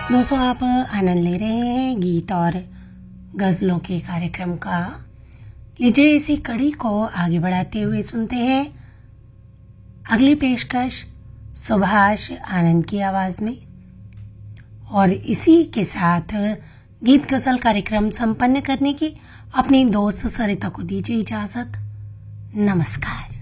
दोस्तों, आप आनंद ले रहे हैं गीत और गज़लों के कार्यक्रम का। लीजिए, इसी कड़ी को आगे बढ़ाते हुए सुनते हैं अगली पेशकश सुभाष आनंद की आवाज़ में। और इसी के साथ गीत गज़ल कार्यक्रम संपन्न करने की अपनी दोस्त सरिता को दीजिए इजाज़त। नमस्कार।